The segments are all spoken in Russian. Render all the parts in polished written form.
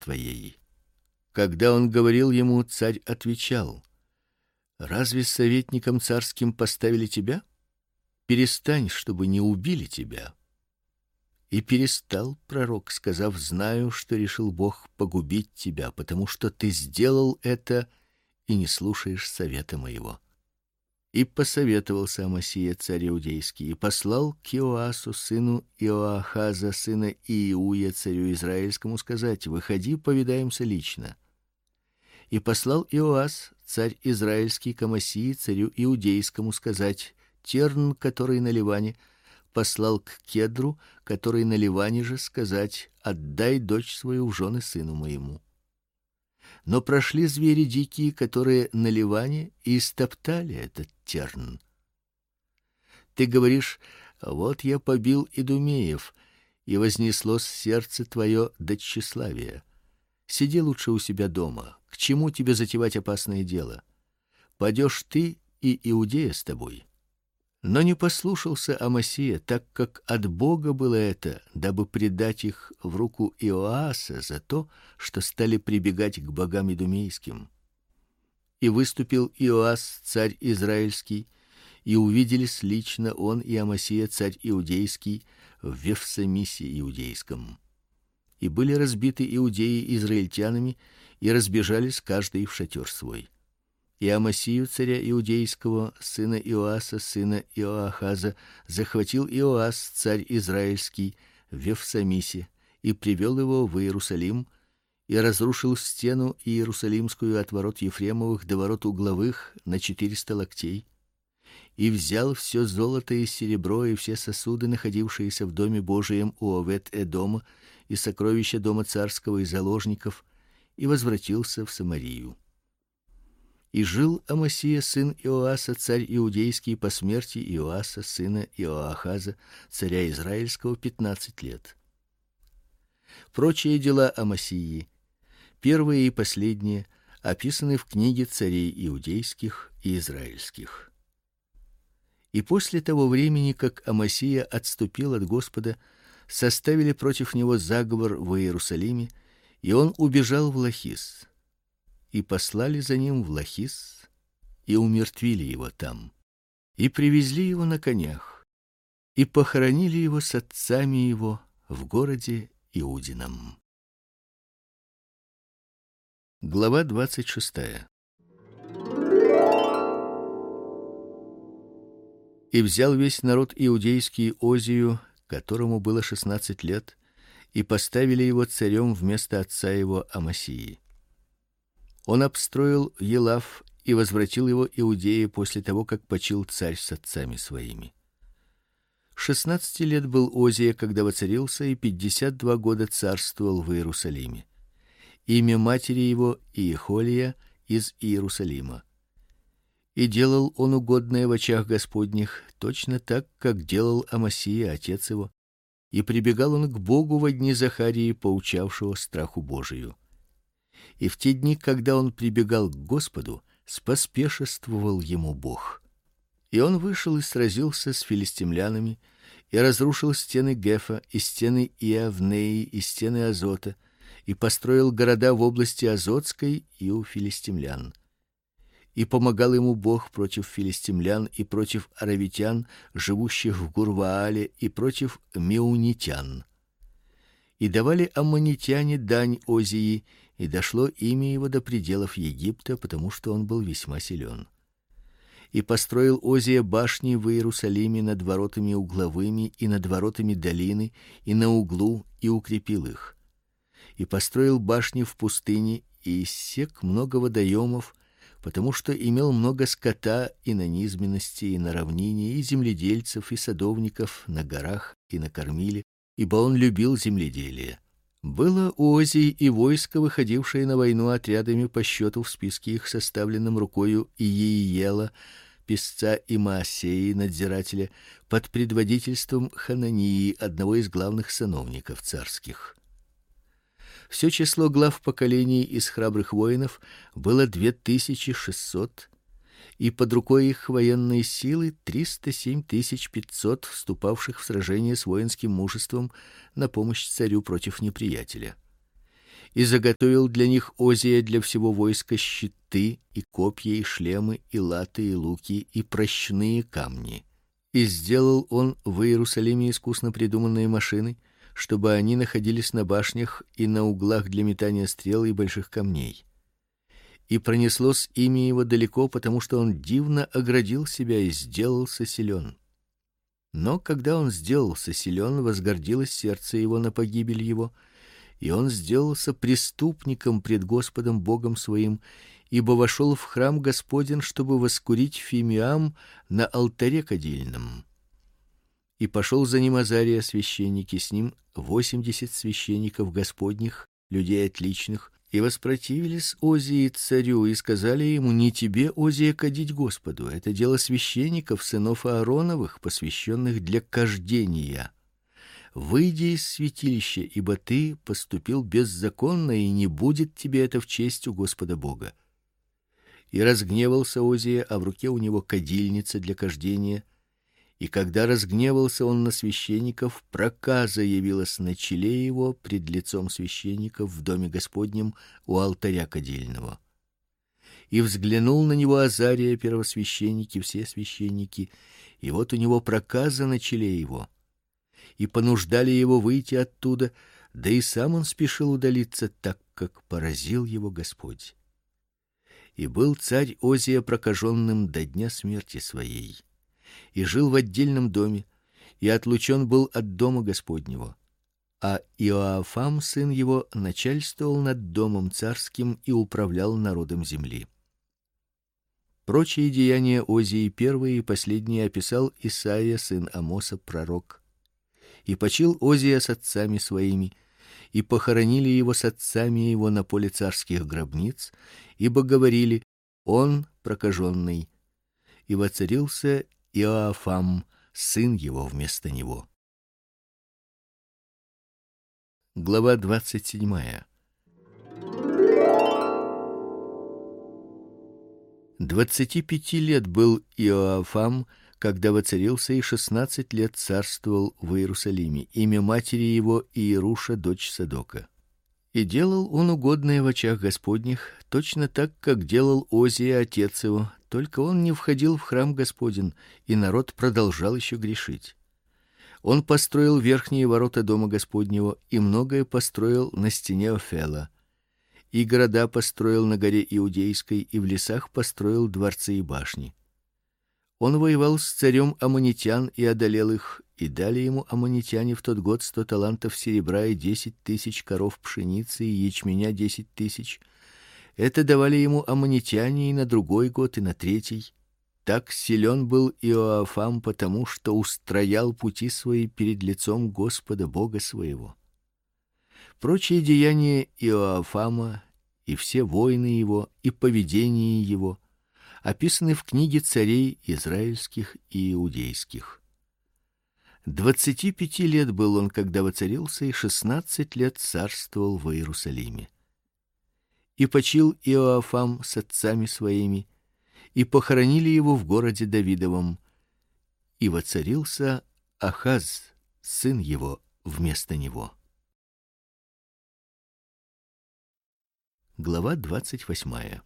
твоей. Когда он говорил ему, царь отвечал: разве советником царским поставили тебя? Перестань, чтобы не убили тебя. И перестал пророк, сказав: знаю, что решил Бог погубить тебя, потому что ты сделал это и не слушаешь совета моего. И посоветовался Амасия царь иудейский и послал к Иоасу сыну Иоахаза сына Иуя царю израильскому сказать: выходи, повидаемся лично. И послал Иоас царь израильский к Амасии царю иудейскому сказать: Терн, который на Ливане, послал к Кедру, который на Ливане же, сказать: отдай дочь свою в жены сыну моему. Но прошли звери дикие, которые на Ливане, и истоптали этот терн. Ты говоришь: вот я побил идумеев, и вознеслось сердце твое до тщеславия. Сиди лучше у себя дома. К чему тебе затевать опасное дело? Падешь ты, и Иудея с тобой. Но не послушался Амасия, так как от Бога было это, дабы предать их в руку Иоаса за то, что стали прибегать к богам идумейским. И выступил Иоас царь израильский, и увиделись лично он и Амасия царь иудейский в Вевсамисе иудейском. И были разбиты иудеи израильтянами, и разбежались каждый в шатер свой. И Амасию царя иудейского, сына Иоаса, сына Иоахаза, захватил Иоас царь израильский в Вевсамисе и привел его в Иерусалим, и разрушил стену иерусалимскую от ворот Ефремовых до ворот угловых на 400 локтей, и взял все золото и серебро и все сосуды, находившиеся в доме Божием у Овед-Эдома, и сокровища дома царского и заложников, и возвратился в Самарию. И жил Амасия сын Иоаса царь иудейский по смерти Иоаса сына Иоахаза царя израильского 15 лет. Прочие дела Амасии, первые и последние, описаны в книге царей иудейских и израильских. И после того времени, как Амасия отступил от Господа, составили против него заговор в Иерусалиме, и он убежал в Лахис. И послали за ним в Лахис, и умертвили его там, и привезли его на конях, и похоронили его с отцами его в городе Иудином. Глава 26. И взял весь народ иудейский Озию, которому было 16 лет, и поставили его царем вместо отца его Амасии. Он обстроил Елав и возвратил его Иудеи после того, как почил царь с отцами своими. 16 лет был Озия, когда воцарился, и 52 года царствовал в Иерусалиме. Имя матери его Иехолия из Иерусалима. И делал он угодное в очах Господних, точно так, как делал Амасия отец его, и прибегал он к Богу во дни Захарии, поучавшего страху Божию. И в те дни, когда он прибегал к Господу, споспешествовал ему Бог. И он вышел и сразился с филистимлянами, и разрушил стены Гефа, и стены Иавнеи, и стены Азота, и построил города в области Азотской и у филистимлян. И помогал ему Бог против филистимлян и против аравитян, живущих в Гурваале, и против меунитян. И давали аммонитяне дань Озии, и дошло имя его до пределов Египта, потому что он был весьма силен. И построил Озия башни в Иерусалиме над воротами угловыми и над воротами долины, и на углу, и укрепил их. И построил башни в пустыне, и иссек много водоемов, потому что имел много скота и на низменности, и на равнине, и земледельцев, и садовников на горах и на Кормиле, ибо он любил земледелие. Было у Озии и войско, выходившее на войну отрядами по счету в списке их, составленном рукою Иеела, писца, и Маасеи, надзирателя, под предводительством Ханании, одного из главных сановников царских. Все число глав поколений из храбрых воинов было 2600, и под рукой их военные силы 307 500, вступавших в сражение с воинским мужеством на помощь царю против неприятеля. И заготовил для них Озия для всего войска щиты и копья и шлемы и латы и луки и прощные камни. И сделал он в Иерусалиме искусно придуманные машины, чтобы они находились на башнях и на углах для метания стрел и больших камней. И пронеслось имя его далеко, потому что он дивно оградил себя и сделался силен. Но когда он сделался силен, возгордилось сердце его на погибель его, и он сделался преступником пред Господом Богом своим, ибо вошел в храм Господень, чтобы воскурить фимиам на алтаре кадильном. И пошел за ним Азария священник, и с ним 80 священников Господних, людей отличных, и воспротивились Озии царю и сказали ему: не тебе, Озия, кадить Господу, это дело священников, сынов Аароновых, посвященных для кождения. Выйди из святилища, ибо ты поступил беззаконно, и не будет тебе это в честь у Господа Бога. И разгневался Озия, а в руке у него кадильница для кождения. И когда разгневался он на священников, проказа явилась на челе его пред лицом священников в доме Господнем у алтаря кадильного. И взглянул на него Азария, первосвященник, и все священники, и вот у него проказа на челе его. И понуждали его выйти оттуда, да и сам он спешил удалиться, так как поразил его Господь. И был царь Озия прокаженным до дня смерти своей, и жил в отдельном доме, и отлучен был от дома Господнего. А Иоафам, сын его, начальствовал над домом царским и управлял народом земли. Прочие деяния Озии, первые и последние, описал Исаия, сын Амоса, пророк. И почил Озия с отцами своими, и похоронили его с отцами его на поле царских гробниц, ибо говорили: он прокаженный. И воцарился Иоафам, сын его, вместо него. Глава 27. 25 лет был Иоафам, когда воцарился, и 16 лет царствовал в Иерусалиме. Имя матери его Иеруша, дочь Садока. И делал он угодное в очах Господних, точно так, как делал Озия отец его, только он не входил в храм Господень, и народ продолжал еще грешить. Он построил верхние ворота дома Господнего и многое построил на стене Офела. И города построил на горе Иудейской, и в лесах построил дворцы и башни. Он воевал с царем аммонитян и одолел их, и дали ему аммонитяне в тот год 100 талантов серебра и 10 тысяч коров пшеницы и ячменя 10 тысяч. Это давали ему аммонитяне и на другой год, и на третий. Так силен был Иоафам, потому что устроял пути свои перед лицом Господа Бога своего. Прочие деяния Иоафама и все войны его и поведение его описаны в книге царей израильских и иудейских. 25 лет был он, когда воцарился, и 16 лет царствовал в Иерусалиме. И почил Иоафам с отцами своими, и похоронили его в городе Давидовом. И воцарился Ахаз, сын его, вместо него. Глава 28.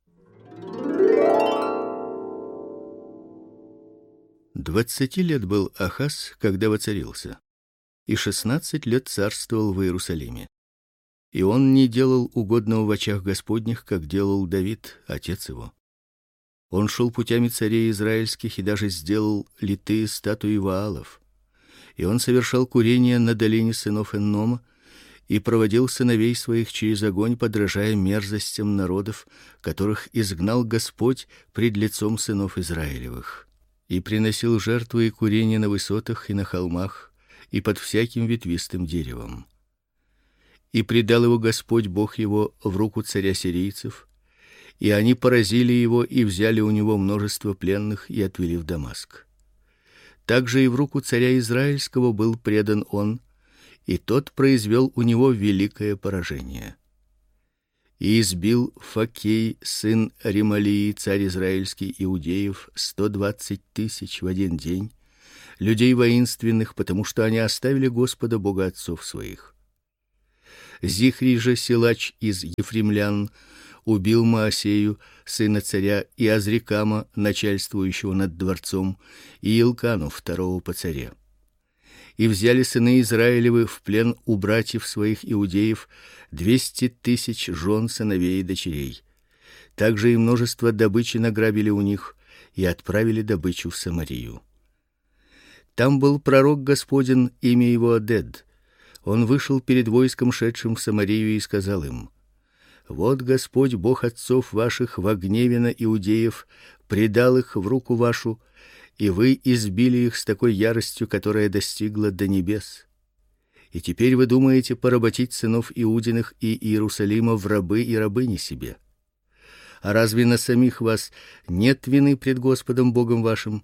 20 лет был Ахаз, когда воцарился, и 16 лет царствовал в Иерусалиме. И он не делал угодного в очах Господних, как делал Давид, отец его. Он шел путями царей израильских и даже сделал литые статуи Ваалов. И он совершал курение на долине сынов Эннома и проводил сыновей своих через огонь, подражая мерзостям народов, которых изгнал Господь пред лицом сынов Израилевых. И приносил жертвы и курение на высотах и на холмах и под всяким ветвистым деревом. И предал его Господь Бог его в руку царя сирийцев, и они поразили его и взяли у него множество пленных и отвели в Дамаск. Также и в руку царя израильского был предан он, и тот произвел у него великое поражение. И избил Факей, сын Ремалии, царь израильский, иудеев, 120 тысяч в один день, людей воинственных, потому что они оставили Господа Бога отцов своих. Зихрий же силач из ефремлян убил Моосею, сына царя, и Азрикама, начальствующего над дворцом, и Илкану, второго по царе. И взяли сыны Израилевы в плен у братьев своих иудеев 200 тысяч жен, сыновей и дочерей. Также и множество добычи награбили у них и отправили добычу в Самарию. Там был пророк Господин, имя его Одед. Он вышел перед войском, шедшим в Самарию, и сказал им: вот Господь Бог отцов ваших во гневе на иудеев предал их в руку вашу, и вы избили их с такой яростью, которая достигла до небес. И теперь вы думаете поработить сынов Иудиных и Иерусалима в рабы и рабыни себе. А разве на самих вас нет вины пред Господом Богом вашим?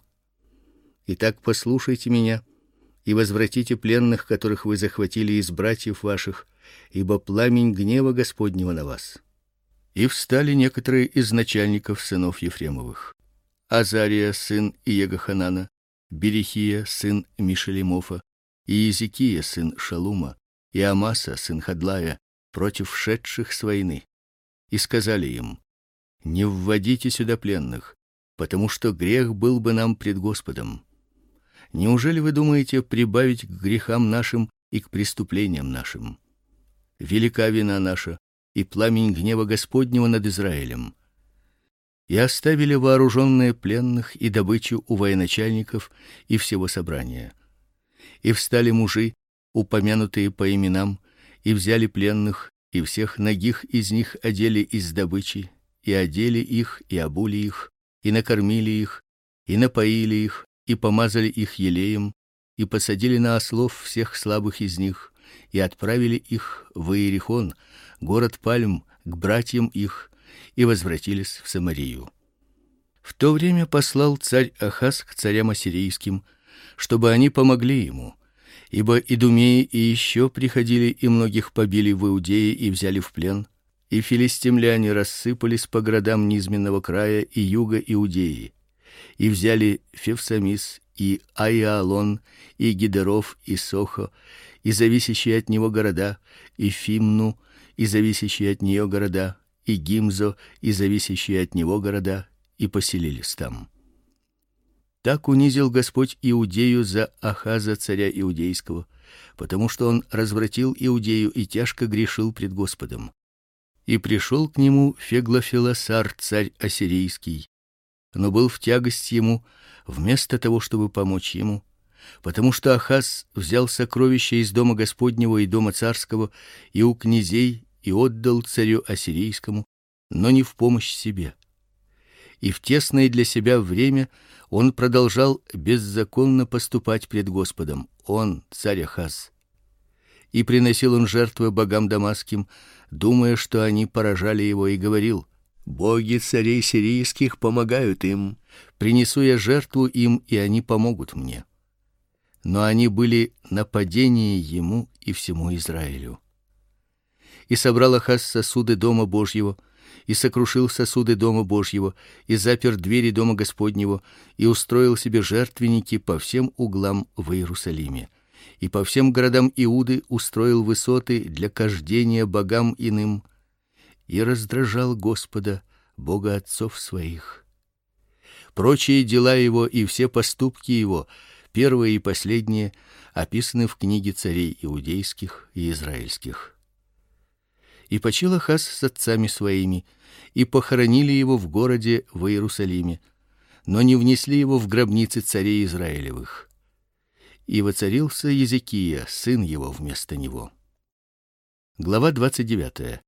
Итак, послушайте меня и возвратите пленных, которых вы захватили из братьев ваших, ибо пламень гнева Господнего на вас. И встали некоторые из начальников сынов Ефремовых: Азария сын Иегоханана, Берехия сын Мишелемофа, и Иезекия сын Шалума, и Амаса сын Хадлая, против шедших с войны. И сказали им: не вводите сюда пленных, потому что грех был бы нам пред Господом. Неужели вы думаете прибавить к грехам нашим и к преступлениям нашим? Велика вина наша и пламень гнева Господнего над Израилем. И оставили вооруженные пленных и добычу у военачальников и всего собрания. И встали мужи, упомянутые по именам, и взяли пленных, и всех нагих из них одели из добычи, и одели их, и обули их, и накормили их, и напоили их, и помазали их елеем, и посадили на ослов всех слабых из них, и отправили их в Иерихон, город пальм, к братьям их, и возвратились в Самарию. В то время послал царь Ахаз к царям ассирийским, чтобы они помогли ему, ибо идумеи и еще приходили и многих побили в Иудее и взяли в плен, и филистимляне рассыпались по городам низменного края и юга Иудеи, и взяли Февсамис и Аиалон и Гидеров и Сохо и зависящие от него города, и Фимну и зависящие от нее города, и Гимзо и зависящие от него города, и поселились там. Так унизил Господь Иудею за Ахаза царя иудейского, потому что он развратил Иудею и тяжко грешил пред Господом. И пришел к нему Феглофилосар царь ассирийский, но был в тягость ему, вместо того, чтобы помочь ему, потому что Ахаз взял сокровища из дома Господнего и дома царского и у князей и отдал царю ассирийскому, но не в помощь себе. И в тесное для себя время он продолжал беззаконно поступать пред Господом, он, царь Ахаз. И приносил он жертвы богам дамасским, думая, что они поражали его, и говорил: боги царей сирийских помогают им, принесу я жертву им, и они помогут мне. Но они были нападение ему и всему Израилю. И собрал Ахаз сосуды дома Божьего, и сокрушил сосуды дома Божьего, и запер двери дома Господнего, и устроил себе жертвенники по всем углам в Иерусалиме, и по всем городам Иуды устроил высоты для кождения богам иным, и раздражал Господа, Бога отцов своих. Прочие дела его и все поступки его, первые и последние, описаны в книге царей иудейских и израильских. И почил Ахаз с отцами своими, и похоронили его в городе в Иерусалиме, но не внесли его в гробницы царей Израилевых. И воцарился Иезекия, сын его, вместо него. Глава 29.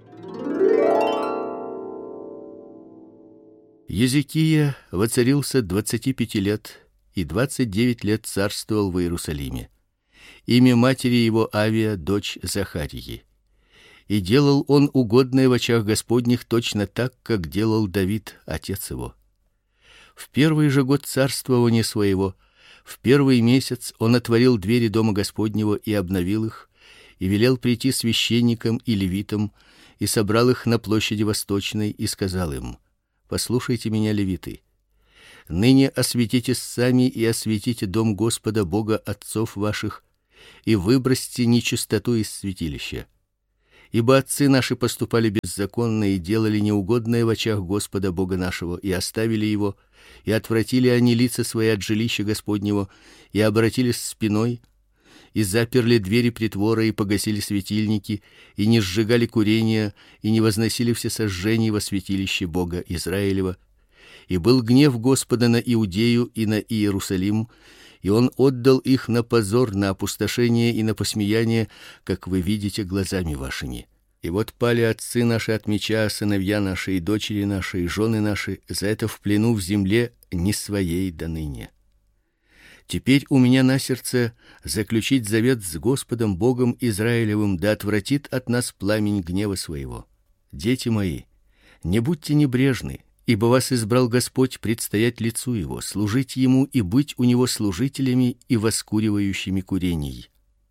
Иезекия воцарился 25 лет, и 29 лет царствовал в Иерусалиме. Имя матери его Авия, дочь Захарии. И делал он угодное в очах Господних точно так, как делал Давид, отец его. В первый же год царствования своего, в первый месяц, он отворил двери дома Господнего и обновил их, и велел прийти священникам и левитам, и собрал их на площади Восточной, и сказал им: послушайте меня, левиты. Ныне осветитесь сами и осветите дом Господа Бога отцов ваших, и выбросьте нечистоту из святилища. Ибо отцы наши поступали беззаконно и делали неугодное в очах Господа Бога нашего, и оставили его, и отвратили они лица свои от жилища Господнего, и обратились спиной, и заперли двери притвора, и погасили светильники, и не сжигали курения, и не возносили всесожжений во святилище Бога Израилева. И был гнев Господа на Иудею и на Иерусалим, и он отдал их на позор, на опустошение и на посмеяние, как вы видите глазами вашими. И вот пали отцы наши от меча, сыновья наши и дочери наши и жены наши, за это в плену в земле не своей доныне. Теперь у меня на сердце заключить завет с Господом Богом Израилевым, да отвратит от нас пламень гнева своего. Дети мои, не будьте небрежны, ибо вас избрал Господь предстоять лицу его, служить ему и быть у него служителями и воскуривающими курений.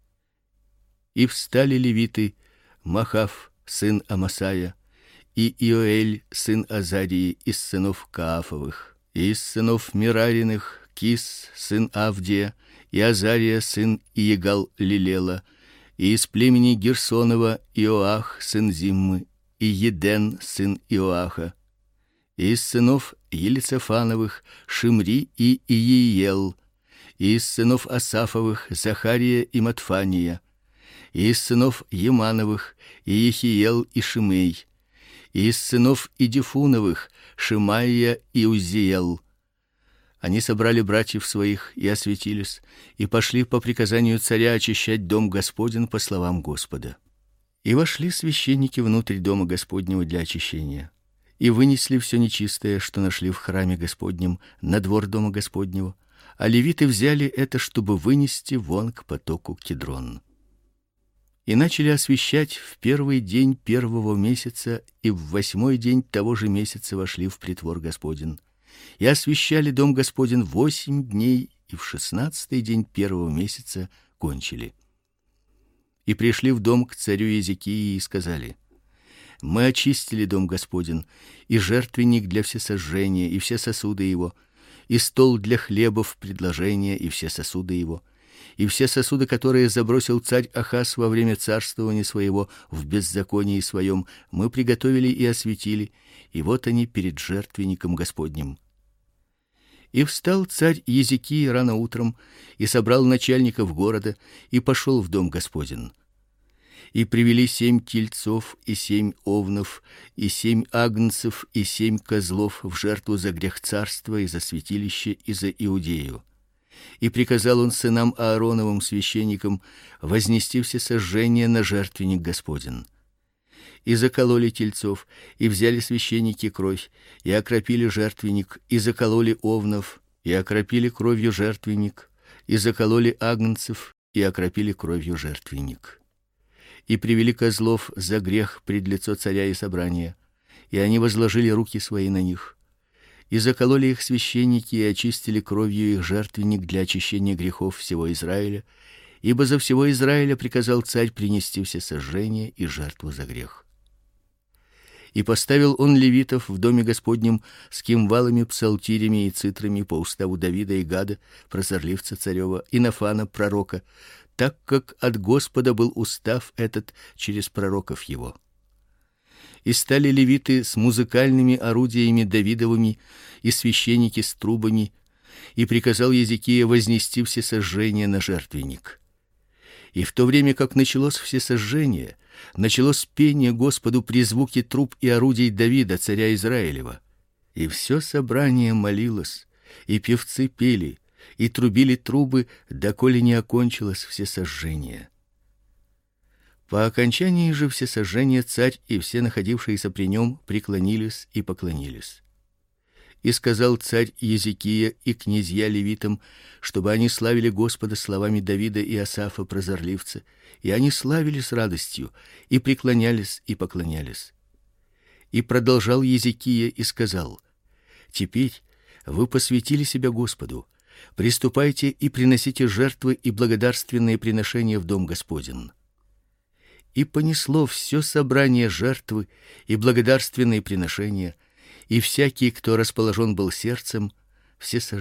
И встали левиты: Махав, сын Амасая, и Иоэль, сын Азарии, из сынов Каафовых, и из сынов Мерариных: Кис, сын Авдия, и Азария, сын Иегал-Лилела, и из племени Герсонова: Иоах, сын Зиммы, и Еден, сын Иоаха, и из сынов Елицефановых: Шимри и Иеел, и из сынов Асафовых: Захария и Матфания, и из сынов Емановых: Иехиел и Шимей, и из сынов Идифуновых: Шимаия и Узиел. Они собрали братьев своих и осветились, и пошли по приказанию царя очищать дом Господень по словам Господа. И вошли священники внутрь дома Господнего для очищения, и вынесли все нечистое, что нашли в храме Господнем, на двор дома Господнего, а левиты взяли это, чтобы вынести вон к потоку Кидрон. И начали освящать в первый день первого месяца, и в 8-й день того же месяца вошли в притвор Господень. И освящали дом Господень 8 дней, и в 16-й день первого месяца кончили. И пришли в дом к царю Иезекии и сказали: Мы очистили дом Господень, и жертвенник для всесожжения, и все сосуды его, и стол для хлебов предложения, и все сосуды его, и все сосуды, которые забросил царь Ахаз во время царствования своего в беззаконии своем, мы приготовили и осветили, и вот они перед жертвенником Господним. И встал царь Иезекия рано утром, и собрал начальников города, и пошел в дом Господень. И привели 7 тельцов, и 7 овнов, и 7 агнцев, и 7 козлов в жертву за грех царства и за святилище и за Иудею. И приказал он сынам Аароновым священникам вознести всесожжение на жертвенник Господень. И закололи тельцов, и взяли священники кровь, и окропили жертвенник, и закололи овнов, и окропили кровью жертвенник, и закололи агнцев, и окропили кровью жертвенник. И привели козлов за грех пред лицо царя и собрания, и они возложили руки свои на них. И закололи их священники, и очистили кровью их жертвенник для очищения грехов всего Израиля, ибо за всего Израиля приказал царь принести всесожжение и жертву за грех. И поставил он левитов в доме Господнем с кимвалами, псалтирями и цитрами по уставу Давида и Гада, прозорливца царева, и Нафана пророка, так как от Господа был устав этот через пророков его. И стали левиты с музыкальными орудиями Давидовыми, и священники с трубами, и приказал Иезекия вознести всесожжение на жертвенник. И в то время, как началось всесожжение, началось пение Господу при звуке труб и орудий Давида, царя Израилева. И все собрание молилось, и певцы пели, и трубили трубы, доколе не окончилось всесожжение. По окончании же всесожжения царь и все находившиеся при нем преклонились и поклонились. И сказал царь Иезекия и князья левитам, чтобы они славили Господа словами Давида и Асафа прозорливца, и они славили с радостью, и преклонялись и поклонялись. И продолжал Иезекия и сказал: Теперь вы посвятили себя Господу, приступайте и приносите жертвы и благодарственные приношения в дом Господень. И понесло все собрание жертвы и благодарственные приношения, и всякий, кто расположен был сердцем,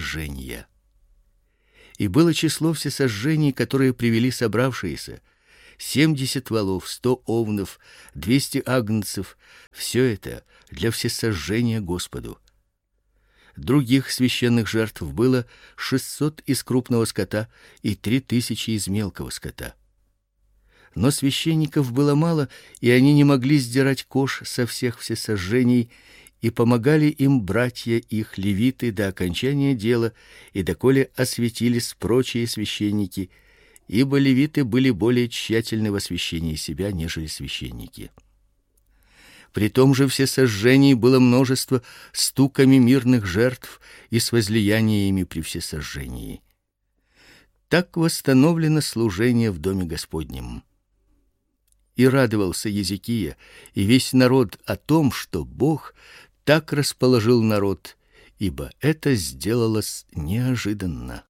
всесожжения. И было число всесожжений, которые привели собравшиеся, 70 волов, 100 овнов, 200 агнцев — все это для всесожжения Господу. Других священных жертв было 600 из крупного скота и 3000 из мелкого скота. Но священников было мало, и они не могли сдирать кож со всех всесожжений, и помогали им братья их левиты до окончания дела, и доколе осветились прочие священники, ибо левиты были более тщательны в освящении себя, нежели священники. При том же всесожжений было множество стуками мирных жертв и с возлияниями при всесожжении. Так восстановлено служение в доме Господнем. И радовался Езекия и весь народ о том, что Бог так расположил народ, ибо это сделалось неожиданно.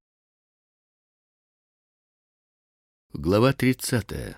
Глава 30.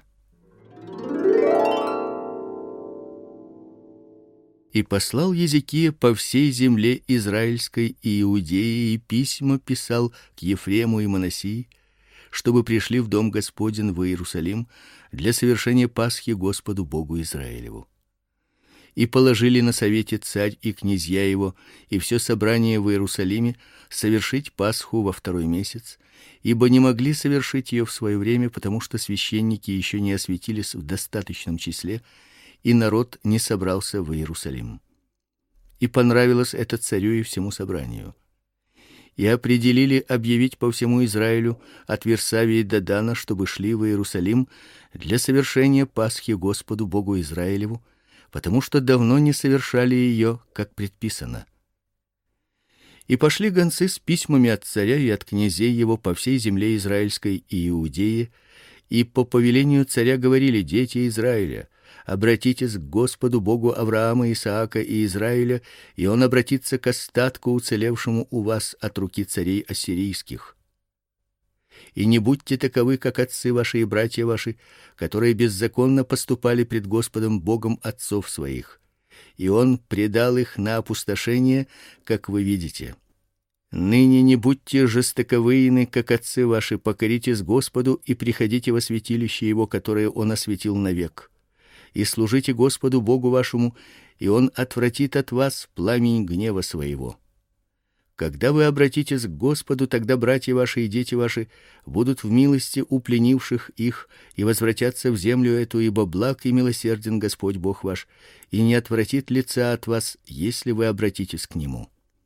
И послал Езекия по всей земле израильской и Иудеи, и письма писал к Ефрему и Манассии, чтобы пришли в дом Господень в Иерусалим для совершения Пасхи Господу Богу Израилеву. И положили на совете царь и князья его и все собрание в Иерусалиме совершить Пасху во 2-й месяц, ибо не могли совершить ее в свое время, потому что священники еще не осветились в достаточном числе, и народ не собрался в Иерусалим. И понравилось это царю и всему собранию. И определили объявить по всему Израилю от Вирсавии до Дана, чтобы шли в Иерусалим для совершения Пасхи Господу Богу Израилеву, потому что давно не совершали ее, как предписано. И пошли гонцы с письмами от царя и от князей его по всей земле израильской и Иудее, и по повелению царя говорили: дети Израиля, обратитесь к Господу Богу Авраама, Исаака и Израиля, и он обратится к остатку уцелевшему у вас от руки царей ассирийских. И не будьте таковы, как отцы ваши и братья ваши, которые беззаконно поступали пред Господом Богом отцов своих, и он предал их на опустошение, как вы видите. Ныне не будьте жестоковыйны, как отцы ваши, покоритесь Господу и приходите во святилище его, которое он осветил навек. И служите Господу Богу вашему, и он отвратит от вас пламень гнева своего. Когда вы обратитесь к Господу, тогда братья ваши и дети ваши будут в милости у пленивших их и возвратятся в землю эту, ибо благ и милосерден Господь Бог ваш, и не отвратит лица от вас, если вы обратитесь к нему.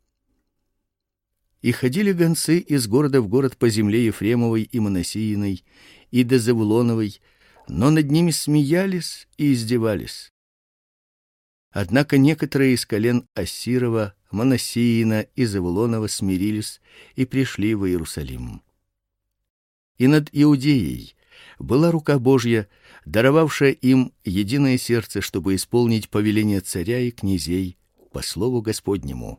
И ходили гонцы из города в город по земле Ефремовой и Манассииной и до Завулоновой, но над ними смеялись и издевались. Однако некоторые из колен Ассирова, Манассиина и Завулонова смирились и пришли в Иерусалим. И над Иудеей была рука Божья, даровавшая им единое сердце, чтобы исполнить повеление царя и князей по слову Господнему.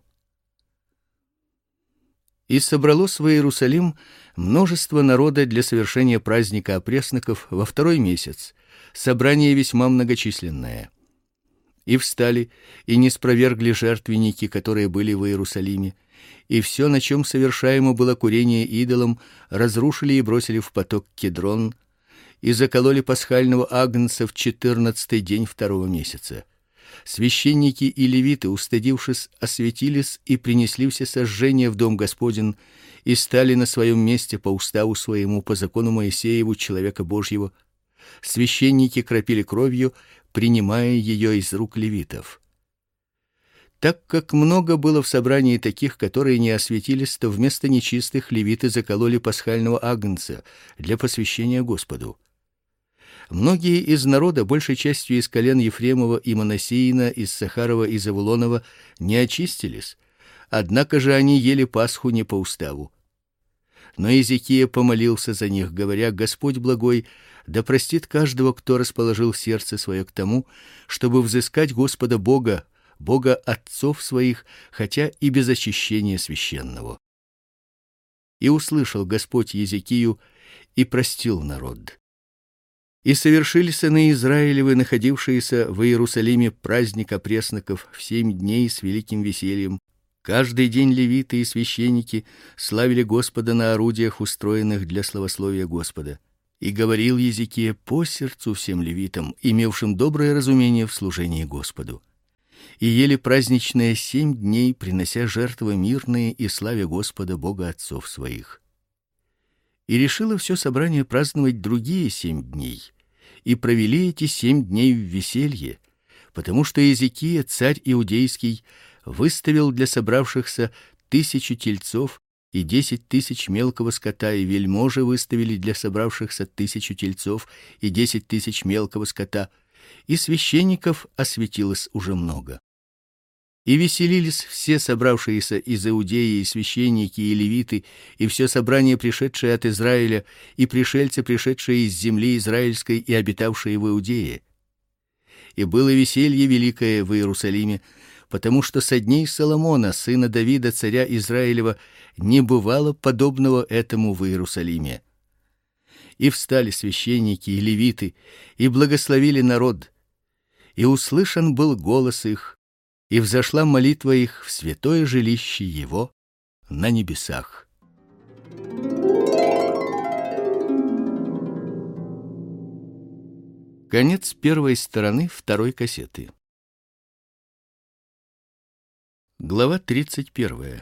И собралось в Иерусалим множество народа для совершения праздника опресноков во 2-й месяц, собрание весьма многочисленное. И встали, и не спровергли жертвенники, которые были в Иерусалиме, и все, на чем совершаемо было курение идолам, разрушили и бросили в поток Кедрон, и закололи пасхального агнца в 14-й день 2-го месяца. Священники и левиты, устыдившись, осветились и принесли все сожжения в дом Господень и стали на своем месте по уставу своему, по закону Моисееву, человека Божьего. Священники кропили кровью, принимая ее из рук левитов. Так как много было в собрании таких, которые не осветились, то вместо нечистых левиты закололи пасхального агнца для посвящения Господу. Многие из народа, большей частью из колен Ефремова и Манассиина, из Сахарова и Завулонова, не очистились, однако же они ели Пасху не по уставу. Но Иезекия помолился за них, говоря: Господь благой, да простит каждого, кто расположил сердце свое к тому, чтобы взыскать Господа Бога, Бога отцов своих, хотя и без очищения священного. И услышал Господь Иезекию и простил народ. И совершили сыны Израилевы, находившиеся в Иерусалиме, праздник опресноков в 7 дней с великим весельем. Каждый день левиты и священники славили Господа на орудиях, устроенных для славословия Господа. И говорил Езекия по сердцу всем левитам, имевшим доброе разумение в служении Господу. И ели праздничные 7 дней, принося жертвы мирные и славя Господа Бога отцов своих. И решило все собрание праздновать другие 7 дней, и провели эти 7 дней в веселье, потому что Езекия, царь иудейский, выставил для собравшихся 1000 тельцов и 10 тысяч мелкого скота, и вельможи выставили для собравшихся 1000 тельцов и 10 тысяч мелкого скота, и священников осветилось уже много. И веселились все собравшиеся из Иудеи, и священники, и левиты, и все собрание, пришедшее от Израиля, и пришельцы, пришедшие из земли израильской и обитавшие в Иудее. И было веселье великое в Иерусалиме, потому что со дней Соломона, сына Давида, царя Израилева, не бывало подобного этому в Иерусалиме. И встали священники и левиты, и благословили народ, и услышан был голос их, и взошла молитва их в святое жилище его на небесах. Конец первой стороны второй кассеты. Глава 31.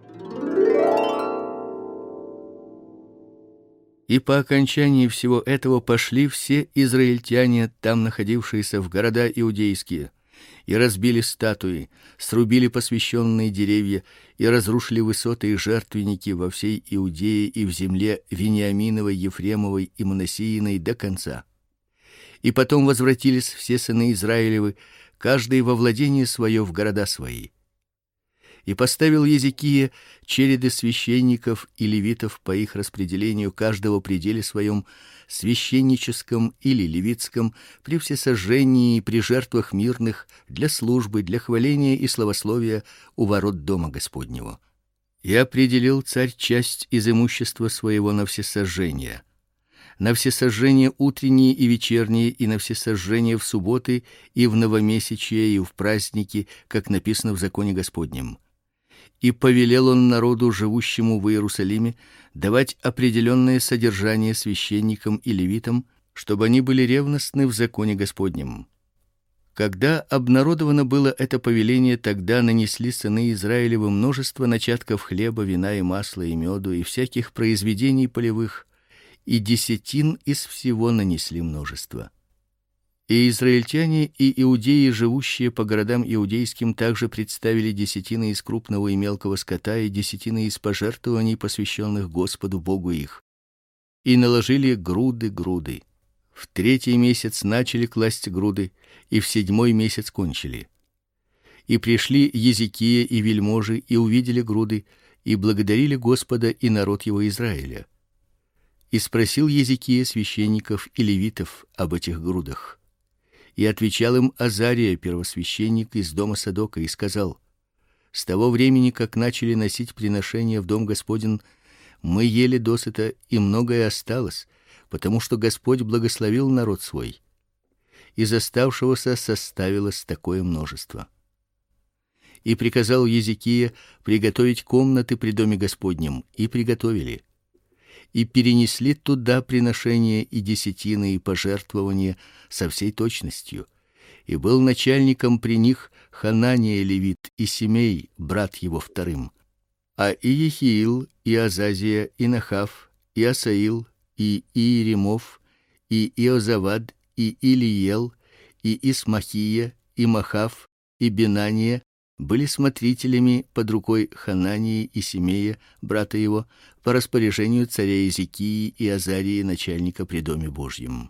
И по окончании всего этого пошли все израильтяне, там находившиеся в города иудейские, и разбили статуи, срубили посвященные деревья и разрушили высоты и жертвенники во всей Иудее и в земле Вениаминовой, Ефремовой и Манассииной до конца. И потом возвратились все сыны Израилевы, каждый во владение свое в города свои. И поставил Езекия череды священников и левитов по их распределению, каждого в пределе своем, священническом или левитском, при всесожжении и при жертвах мирных, для службы, для хваления и славословия у ворот дома Господнего. И определил царь часть из имущества своего на всесожжения, на всесожжения утренние и вечерние, и на всесожжения в субботы и в новомесячие и в праздники, как написано в законе Господнем. И повелел он народу, живущему в Иерусалиме, давать определенное содержание священникам и левитам, чтобы они были ревностны в законе Господнем. Когда обнародовано было это повеление, тогда нанесли сыны Израилевы множество начатков хлеба, вина и масла и меду и всяких произведений полевых, и десятин из всего нанесли множество. И израильтяне и иудеи, живущие по городам иудейским, также представили десятины из крупного и мелкого скота и десятины из пожертвований, посвященных Господу Богу их, и наложили груды. В 3-й месяц начали класть груды, и в 7-й месяц кончили. И пришли Езекия и вельможи, и увидели груды, и благодарили Господа и народ его Израиля. И спросил Езекия священников и левитов об этих грудах. И отвечал им Азария, первосвященник из дома Садока, и сказал: с того времени, как начали носить приношения в дом Господень, мы ели досыта, и многое осталось, потому что Господь благословил народ свой. Из оставшегося составилось такое множество. И приказал Езекия приготовить комнаты при доме Господнем, и приготовили. И перенесли туда приношения и десятины и пожертвования со всей точностью. И был начальником при них Ханания левит и Семей, брат его вторым. А и Ехиил, и Азазия, и Нахав, и Асаил, и Иеремов, и Иозавад, и Илиел, и Исмахия, и Махав, и Бенания были смотрителями под рукой Ханании и Семея, брата его, по распоряжению царя Езекии и Азарии, начальника при доме Божьем.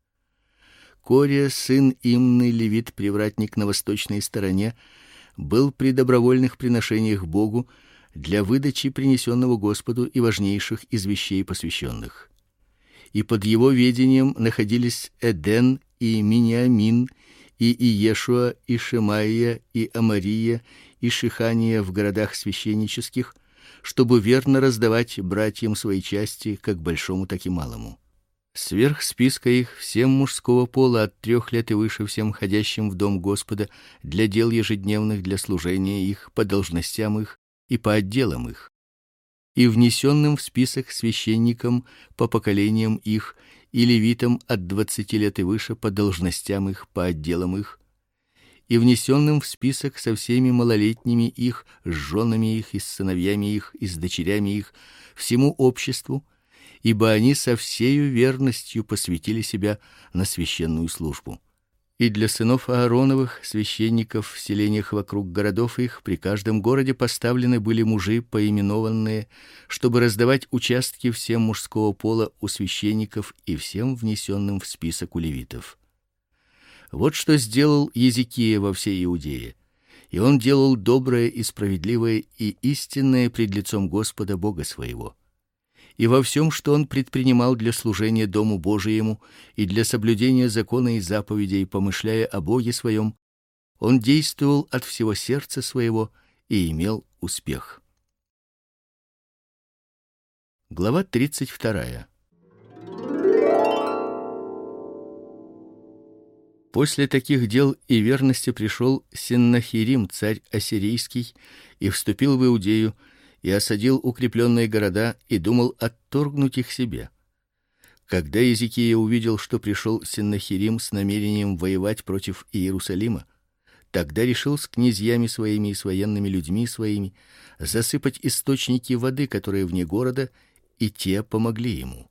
Кория, сын Имны, левит, привратник на восточной стороне, был при добровольных приношениях Богу для выдачи принесенного Господу и важнейших из вещей посвященных. И под его ведением находились Эден и Миниамин, и Иешуа, и Шемаия, и Амария, и Шихания в городах священнических, чтобы верно раздавать братьям свои части, как большому, так и малому. Сверх списка их всем мужского пола от 3 лет и выше, всем ходящим в дом Господа для дел ежедневных, для служения их, по должностям их и по отделам их, и внесенным в список священникам по поколениям их и левитам от 20 лет и выше по должностям их, по отделам их, и внесенным в список со всеми малолетними их, с женами их и с сыновьями их и с дочерями их, всему обществу, ибо они со всею верностью посвятили себя на священную службу. И для сынов Аароновых, священников в селениях вокруг городов их, при каждом городе поставлены были мужи поименованные, чтобы раздавать участки всем мужского пола у священников и всем внесенным в список у левитов. Вот что сделал Езекия во всей Иудее. И он делал доброе и справедливое и истинное пред лицом Господа Бога своего. И во всем, что он предпринимал для служения дому Божиему и для соблюдения закона и заповедей, помышляя о Боге своем, он действовал от всего сердца своего и имел успех. Глава 32. После таких дел и верности пришел Сеннахирим, царь ассирийский, и вступил в Иудею, и осадил укрепленные города и думал отторгнуть их себе. Когда Езекия увидел, что пришел Сеннахирим с намерением воевать против Иерусалима, тогда решил с князьями своими и с военными людьми своими засыпать источники воды, которые вне города, и те помогли ему.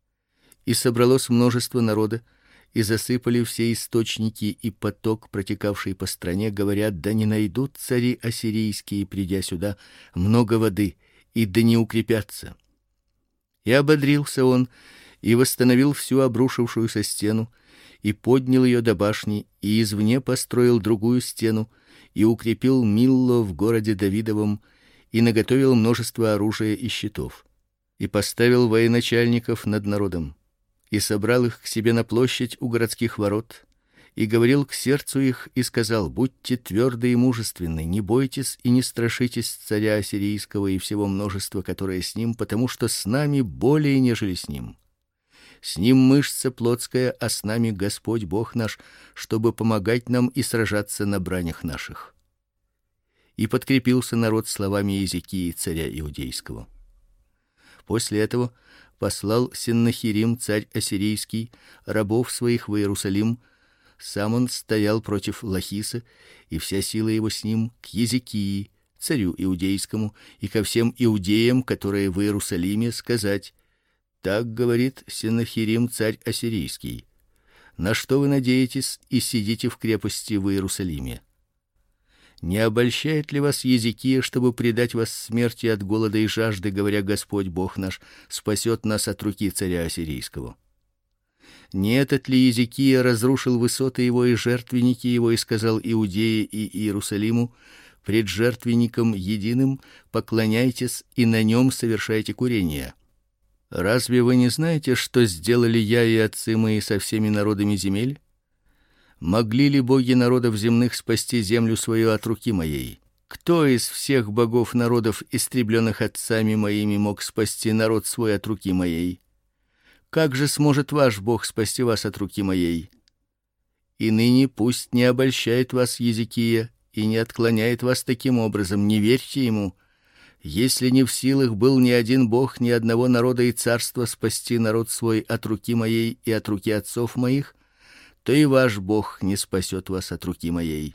И собралось множество народа, и засыпали все источники и поток, протекавший по стране, говорят: да не найдут цари ассирийские, придя сюда, много воды, и да не укрепятся. И ободрился он, и восстановил всю обрушившуюся стену, и поднял ее до башни, и извне построил другую стену, и укрепил Милло в городе Давидовом, и наготовил множество оружия и щитов, и поставил военачальников над народом, и собрал их к себе на площадь у городских ворот, и говорил к сердцу их, и сказал: будьте тверды и мужественны, не бойтесь и не страшитесь царя ассирийского и всего множества, которое с ним, потому что с нами более, нежели с ним. С ним мышца плотская, а с нами Господь Бог наш, чтобы помогать нам и сражаться на бранях наших. И подкрепился народ словами Езекии, царя иудейского. После этого послал Сеннахирим, царь ассирийский, рабов своих в Иерусалим. Сам он стоял против Лахиса, и вся сила его с ним, к Езекии, царю иудейскому, и ко всем иудеям, которые в Иерусалиме, сказать: так говорит Сеннахирим, царь ассирийский: на что вы надеетесь и сидите в крепости в Иерусалиме? Не обольщает ли вас Езекия, чтобы предать вас смерти от голода и жажды, говоря: Господь Бог наш спасет нас от руки царя ассирийского? Не этот ли Езекия разрушил высоты его и жертвенники его и сказал Иудее и Иерусалиму: пред жертвенником единым поклоняйтесь и на нем совершайте курение? Разве вы не знаете, что сделали я и отцы мои со всеми народами земель? Могли ли боги народов земных спасти землю свою от руки моей? Кто из всех богов народов, истребленных отцами моими, мог спасти народ свой от руки моей? Как же сможет ваш Бог спасти вас от руки моей? И ныне пусть не обольщает вас Езекия и не отклоняет вас таким образом, не верьте ему. Если не в силах был ни один бог, ни одного народа и царства спасти народ свой от руки моей и от руки отцов моих, то и ваш Бог не спасет вас от руки моей.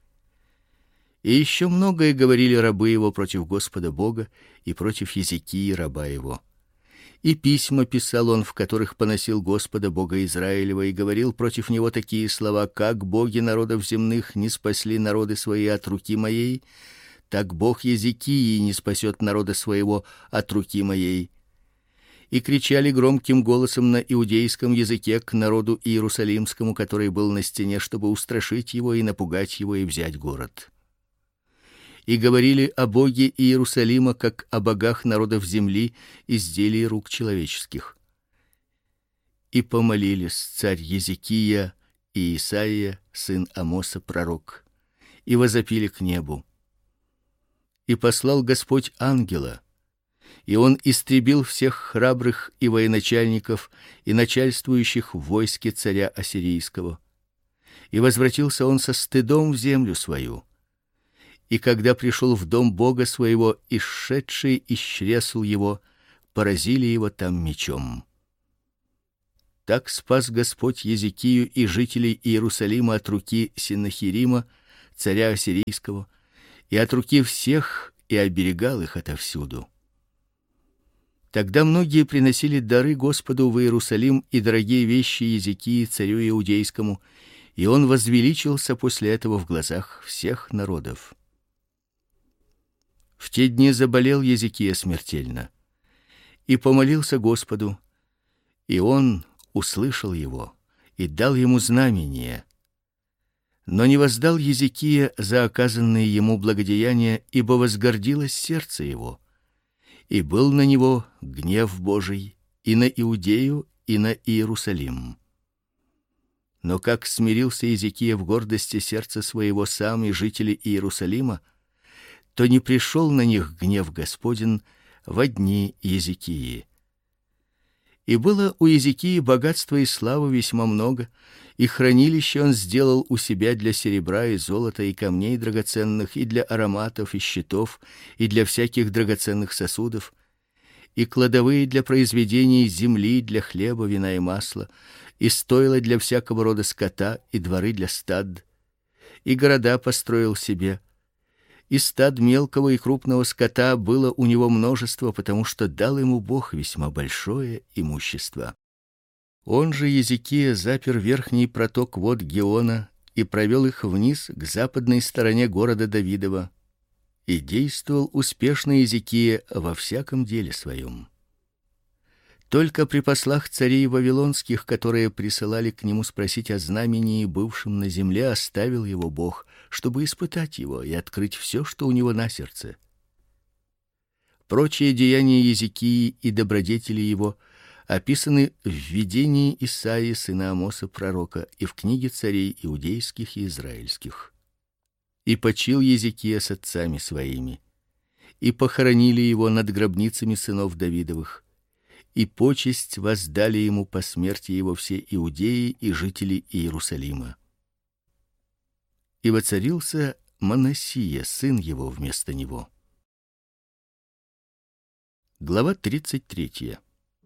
И еще многое говорили рабы его против Господа Бога и против Езекии раба его. И письма писал он, в которых поносил Господа Бога Израилева и говорил против него такие слова: как боги народов земных не спасли народы свои от руки моей, так Бог Езекии не спасет народа своего от руки моей. И кричали громким голосом на иудейском языке к народу иерусалимскому, который был на стене, чтобы устрашить его и напугать его и взять город. И говорили о Боге Иерусалима, как о богах народов земли, изделий рук человеческих. И помолились царь Езекия и Исаия, сын Амоса, пророк, и возопили к небу. И послал Господь ангела, и он истребил всех храбрых и военачальников и начальствующих в войске царя ассирийского. И возвратился он со стыдом в землю свою. И когда пришел в дом Бога своего, исшедшие из чресл его поразили его там мечом. Так спас Господь Езекию и жителей Иерусалима от руки Сеннахерима, царя ассирийского, и от руки всех, и оберегал их отовсюду. Тогда многие приносили дары Господу в Иерусалим и дорогие вещи Езекии, царю иудейскому, и он возвеличился после этого в глазах всех народов. В те дни заболел Езекия смертельно, и помолился Господу, и он услышал его и дал ему знамение. Но не воздал Езекия за оказанные ему благодеяния, ибо возгордилось сердце его, и был на него гнев Божий и на Иудею, и на Иерусалим. Но как смирился Езекия в гордости сердца своего сам и жители Иерусалима, то не пришел на них гнев Господень во дни Езекии. И было у Езекии богатства и славы весьма много, и хранилище он сделал у себя для серебра и золота и камней драгоценных, и для ароматов и щитов, и для всяких драгоценных сосудов, и кладовые для произведений земли, для хлеба, вина и масла, и стойла для всякого рода скота, и дворы для стад, и города построил себе. И стад мелкого и крупного скота было у него множество, потому что дал ему Бог весьма большое имущество. Он же Езекия запер верхний проток вод Геона и провел их вниз к западной стороне города Давидова, и действовал успешно Езекия во всяком деле своем. Только при послах царей вавилонских, которые присылали к нему спросить о знамении, бывшем на земле, оставил его Бог, чтобы испытать его и открыть все, что у него на сердце. Прочие деяния Езекии и добродетели его описаны в видении Исаии сына Амоса пророка и в книге царей иудейских и израильских. И почил Езекия с отцами своими, и похоронили его над гробницами сынов Давидовых. И почесть воздали ему по смерти его все иудеи и жители Иерусалима. И воцарился Манассия, сын его, вместо него. Глава 33.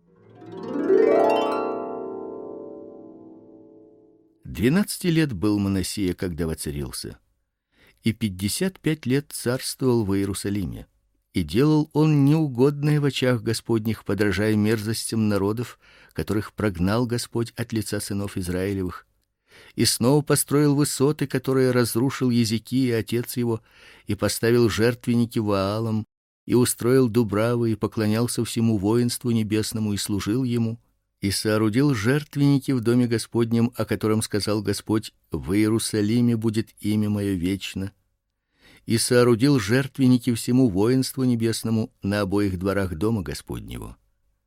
12 лет был Манассия, когда воцарился, и 55 лет царствовал в Иерусалиме. И делал он неугодное в очах Господних, подражая мерзостям народов, которых прогнал Господь от лица сынов Израилевых, и снова построил высоты, которые разрушил Езекия отец его, и поставил жертвенники Ваалам, и устроил дубравы, и поклонялся всему воинству небесному, и служил ему, и соорудил жертвенники в доме Господнем, о котором сказал Господь: в Иерусалиме будет имя мое вечно. И соорудил жертвенники всему воинству небесному на обоих дворах дома Господнего.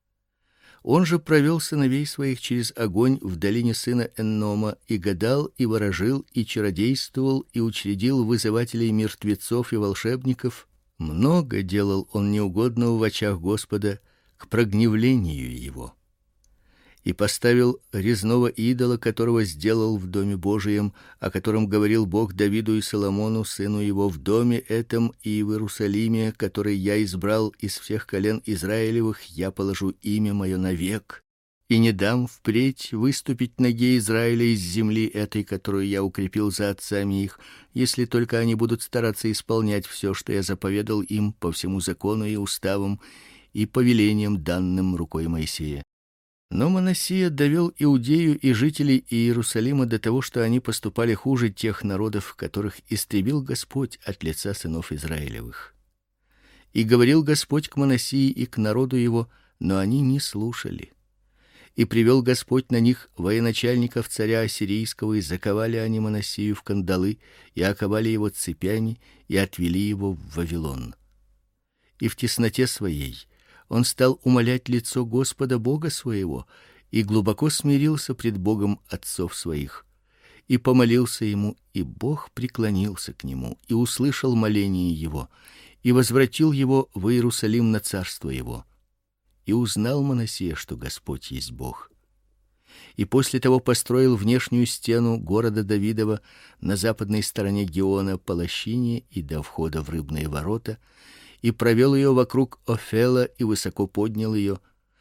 Он же провел сыновей своих через огонь в долине сына Эннома, и гадал, и ворожил, и чародействовал, и учредил вызывателей мертвецов и волшебников. Много делал он неугодного в очах Господа к прогневлению его. И поставил резного идола, которого сделал в доме Божием, о котором говорил Бог Давиду и Соломону сыну его: в доме этом и в Иерусалиме, который я избрал из всех колен Израилевых, я положу имя мое навек, и не дам впредь выступить ноге Израиля из земли этой, которую я укрепил за отцами их, если только они будут стараться исполнять все, что я заповедал им по всему закону и уставам и повелениям, данным рукой Моисея. Но Манассия довел Иудею и жителей Иерусалима до того, что они поступали хуже тех народов, которых истребил Господь от лица сынов Израилевых. И говорил Господь к Манассии и к народу его, но они не слушали. И привел Господь на них военачальников царя ассирийского, и заковали они Манассию в кандалы, и оковали его цепями, и отвели его в Вавилон. И в тесноте своей он стал умолять лицо Господа Бога своего, и глубоко смирился пред Богом отцов своих, и помолился ему, и Бог преклонился к нему и услышал моление его, и возвратил его в Иерусалим на царство его. И узнал Манассия, что Господь есть Бог. И после того построил внешнюю стену города Давидова на западной стороне Геона по лощине и до входа в рыбные ворота, и провел ее вокруг Офела и высоко поднял ее,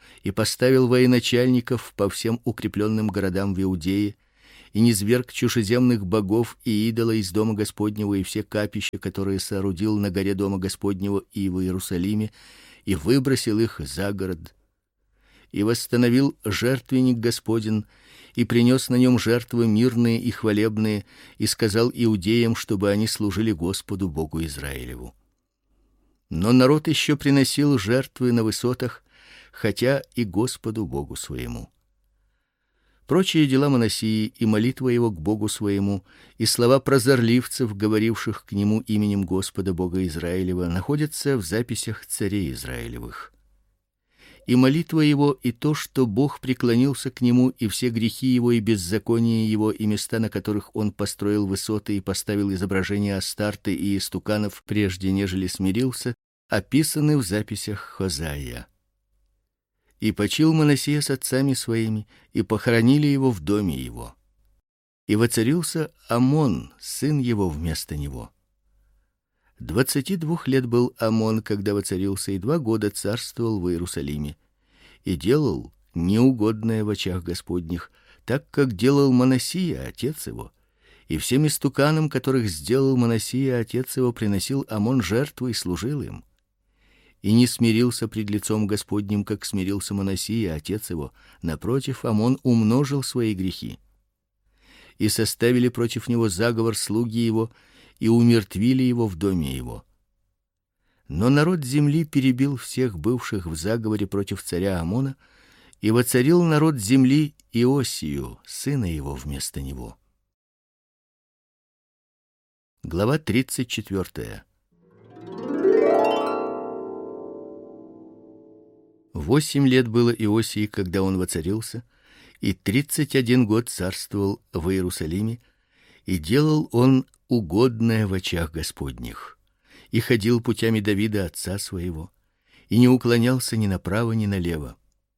и поставил военачальников по всем укрепленным городам в Иудее, и низвергг чужеземных богов и идола из дома Господнего и все капища, которые соорудил на горе дома Господнего и в Иерусалиме, и выбросил их за город. И восстановил жертвенник Господень, и принес на нем жертвы мирные и хвалебные, и сказал иудеям, чтобы они служили Господу Богу Израилеву. Но народ еще приносил жертвы на высотах, хотя и Господу Богу своему. Прочие дела Манасии и молитва его к Богу своему, и слова прозорливцев, говоривших к нему именем Господа Бога Израилева, находятся в записях царей Израилевых. И молитва его, и то, что Бог преклонился к нему, и все грехи его и беззаконие его, и места, на которых он построил высоты и поставил изображения Астарты и истуканов, прежде нежели смирился, описаны в записях Хозаия. И почил Манасия с отцами своими, и похоронили его в доме его. И воцарился Амон, сын его, вместо него. 22 лет был Амон, когда воцарился, и 2 года царствовал в Иерусалиме, и делал неугодное в очах Господних, так как делал Манасия отец его. И всем истуканам, которых сделал Манасия отец его, приносил Амон жертвы и служил им. И не смирился пред лицом Господним, как смирился Манасия отец его. Напротив, Амон умножил свои грехи. И составили против него заговор слуги его, и умертвили его в доме его. Но народ земли перебил всех бывших в заговоре против царя Амона, и воцарил народ земли Иосию, сына его, вместо него. Глава 34. 8 лет было Иосии, когда он воцарился, и 31 год царствовал в Иерусалиме, и делал он угодное в очах Господних, и ходил путями Давида отца своего, и не уклонялся ни направо, ни налево.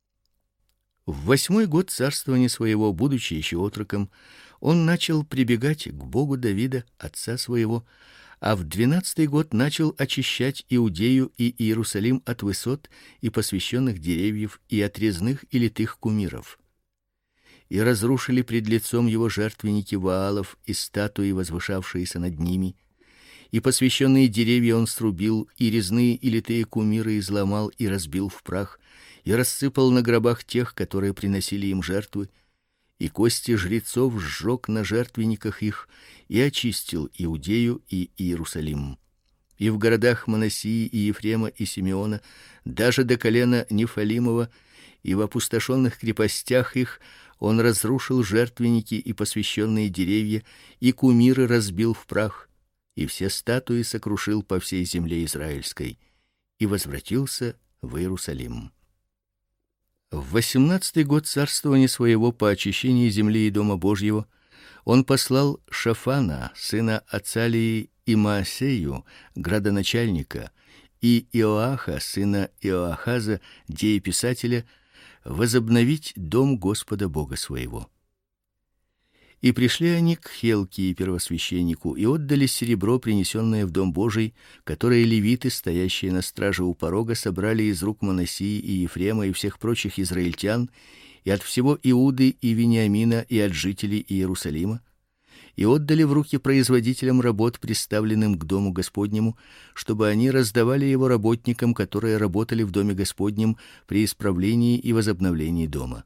В 8-й год царствования своего, будучи еще отроком, он начал прибегать к Богу Давида отца своего, а в 12-й год начал очищать Иудею и Иерусалим от высот и посвященных деревьев и от резных и литых кумиров. И разрушили пред лицом его жертвенники Ваалов и статуи, возвышавшиеся над ними, и посвященные деревья он срубил, и резные и литые кумиры изломал и разбил в прах, и рассыпал на гробах тех, которые приносили им жертвы, и кости жрецов сжег на жертвенниках их, и очистил Иудею и Иерусалим. И в городах Манасии и Ефрема и Симеона, даже до колена Нефалимова, и в опустошенных крепостях их он разрушил жертвенники и посвященные деревья, и кумиры разбил в прах, и все статуи сокрушил по всей земле израильской, и возвратился в Иерусалим. В 18-й год царствования своего по очищении земли и дома Божьего он послал Шафана, сына Ацалии, и Маасею, градоначальника, и Иоаха, сына Иоахаза, дееписателя, возобновить дом Господа Бога своего. И пришли они к Хелкии первосвященнику и отдали серебро, принесенное в дом Божий, которое левиты, стоящие на страже у порога, собрали из рук Манасии и Ефрема и всех прочих израильтян, и от всего Иуды и Вениамина, и от жителей Иерусалима, и отдали в руки производителям работ, приставленным к дому Господнему, чтобы они раздавали его работникам, которые работали в доме Господнем при исправлении и возобновлении дома.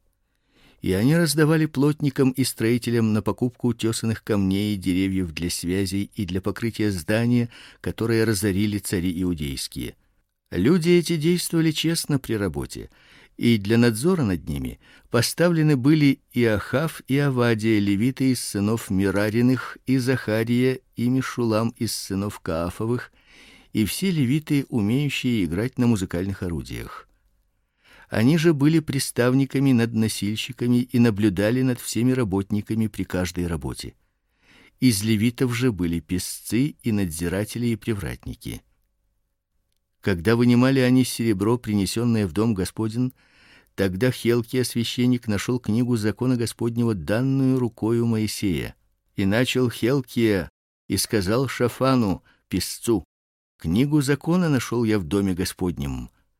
И они раздавали плотникам и строителям на покупку тесаных камней и деревьев для связей и для покрытия здания, которые разорили цари иудейские. Люди эти действовали честно при работе, и для надзора над ними поставлены были Иохав и Авадия, левиты из сынов Мирариных, и Захария и Мешулам из сынов Каафовых, и все левиты, умеющие играть на музыкальных орудиях. Они же были приставниками над носильщиками и наблюдали над всеми работниками при каждой работе. Из левитов же были песцы и надзиратели и привратники. Когда вынимали они серебро, принесенное в дом Господень, тогда Хелкия священник нашел книгу закона Господнего, данную рукою Моисея, и начал Хелкия и сказал Шафану, песцу: книгу закона нашел я в доме Господнем.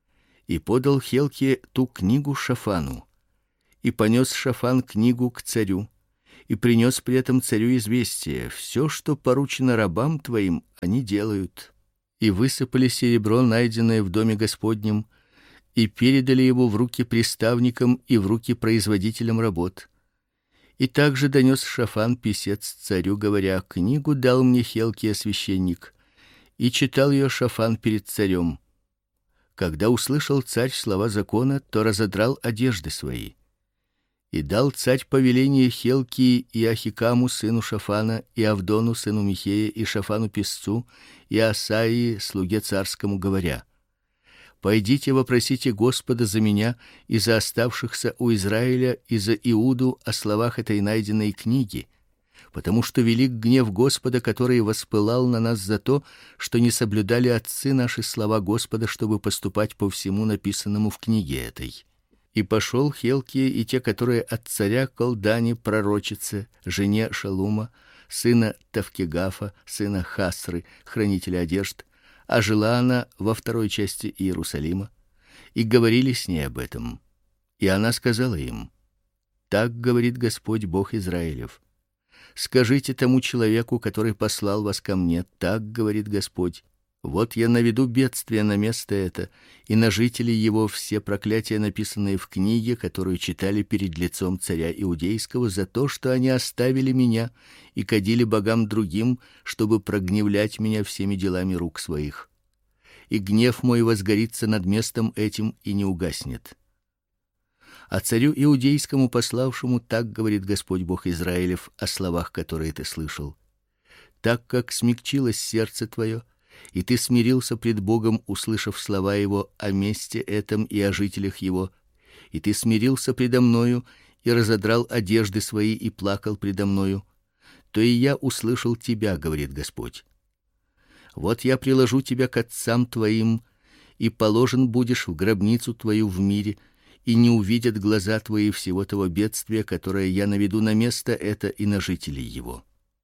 И подал Хилкия ту книгу Шафану, и понес Шафан книгу к царю, и принес при этом царю известие: все, что поручено рабам твоим, они делают. И высыпали серебро, найденное в доме Господнем, и передали его в руки приставникам и в руки производителям работ. И также донес Шафан писец царю, говоря: книгу дал мне Хилкия священник, и читал ее Шафан перед царем. Когда услышал царь слова закона, то разодрал одежды свои. И дал царь повеление Хилкии и Ахикаму сыну Шафана, и Авдону сыну Михея, и Шафану писцу, и Асаии слуге царскому, говоря: пойдите, вопросите Господа за меня и за оставшихся у Израиля и за Иуду о словах этой найденной книги, потому что велик гнев Господа, который воспылал на нас за то, что не соблюдали отцы наши слова Господа, чтобы поступать по всему написанному в книге этой. И пошел Хилкия и те, которые от царя Колдани пророчице, жене Шалума, сына Тавкигафа, сына Хасры, хранителя одежд, а жила она во второй части Иерусалима, и говорили с ней об этом. И она сказала им: так говорит Господь Бог Израилев: скажите тому человеку, который послал вас ко мне: так говорит Господь: вот я наведу бедствие на место это, и на жителей его все проклятия, написанные в книге, которую читали перед лицом царя иудейского, за то, что они оставили меня и кадили богам другим, чтобы прогневлять меня всеми делами рук своих. И гнев мой возгорится над местом этим и не угаснет. А царю иудейскому пославшему так говорит Господь Бог Израилев о словах, которые ты слышал: так как смягчилось сердце твое, и ты смирился пред Богом, услышав слова его о месте этом и о жителях его, и ты смирился предо мною и разодрал одежды свои и плакал предо мною, то и я услышал тебя, говорит Господь. Вот я приложу тебя к отцам твоим, и положен будешь в гробницу твою в мире, и не увидят глаза твои всего того бедствия, которое я наведу на место это и на жителей его.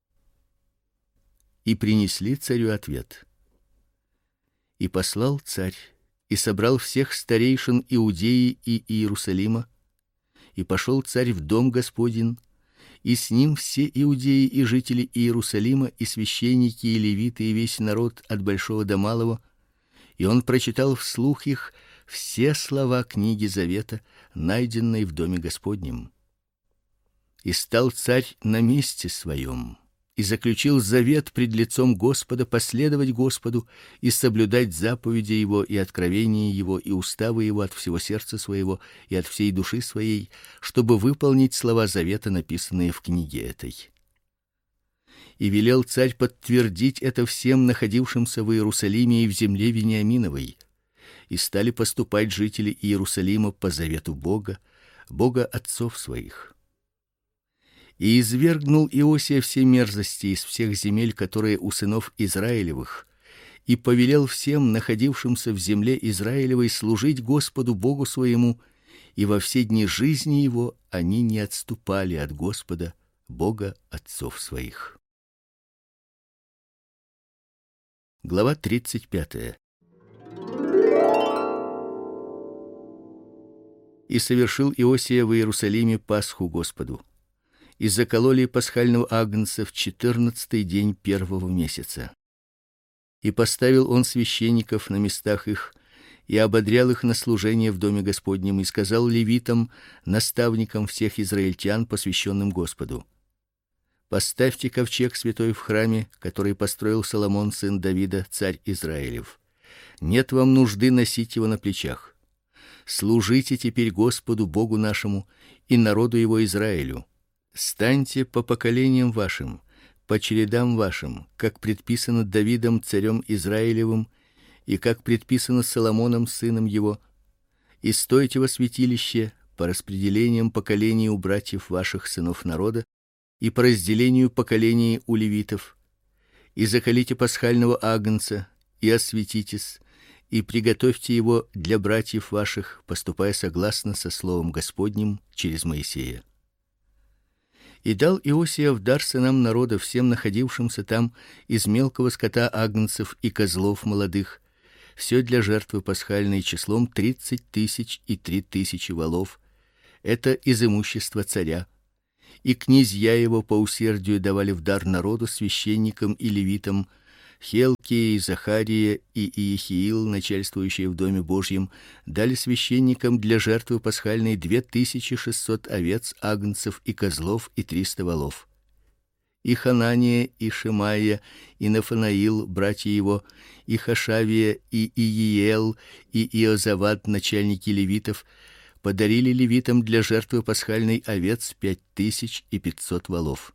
И принесли царю ответ. И послал царь, и собрал всех старейшин Иудеи и Иерусалима, и пошел царь в дом Господень, и с ним все иудеи и жители Иерусалима, и священники, и левиты, и весь народ от большого до малого, и он прочитал вслух их все слова книги завета, найденной в доме Господнем. И стал царь на месте своем, и заключил завет пред лицом Господа последовать Господу и соблюдать заповеди его и откровения его и уставы его от всего сердца своего и от всей души своей, чтобы выполнить слова завета, написанные в книге этой. И велел царь подтвердить это всем находившимся в Иерусалиме и в земле Вениаминовой. И стали поступать жители Иерусалима по завету Бога, Бога отцов своих. И извергнул Иосия все мерзости из всех земель, которые у сынов Израилевых, и повелел всем находившимся в земле Израилевой служить Господу Богу своему, и во все дни жизни его они не отступали от Господа, Бога отцов своих. Глава 35. И совершил Иосия в Иерусалиме Пасху Господу. И закололи пасхального агнца в 14-й день первого месяца. И поставил он священников на местах их, и ободрял их на служение в доме Господнем, и сказал левитам, наставникам всех израильтян, посвященным Господу: поставьте ковчег святой в храме, который построил Соломон сын Давида, царь Израилев. Нет вам нужды носить его на плечах. Служите теперь Господу Богу нашему и народу его Израилю. Станьте по поколениям вашим, по чередам вашим, как предписано Давидом царем Израилевым и как предписано Соломоном сыном его, и стойте во святилище по распределениям поколений у братьев ваших сынов народа и по разделению поколений у левитов, и заколите пасхального агнца и осветитесь, и приготовьте его для братьев ваших, поступая согласно со словом Господним через Моисея. И дал Иосия в дар сынам народа, всем находившимся там, из мелкого скота агнцев и козлов молодых, все для жертвы пасхальной числом 30 тысяч и 3 тысячи волов. Это из имущества царя. И князья его по усердию давали в дар народу, священникам и левитам. Хелкия, Захария и Иехиил, начальствующие в доме Божьем, дали священникам для жертвы пасхальной 2600 овец, агнцев и козлов и 300 волов. И Ханания, и Шемаия, и Нафанаил, братья его, и Хашавия, и Иеел, и Иозавад, начальники левитов, подарили левитам для жертвы пасхальной овец 5500 волов.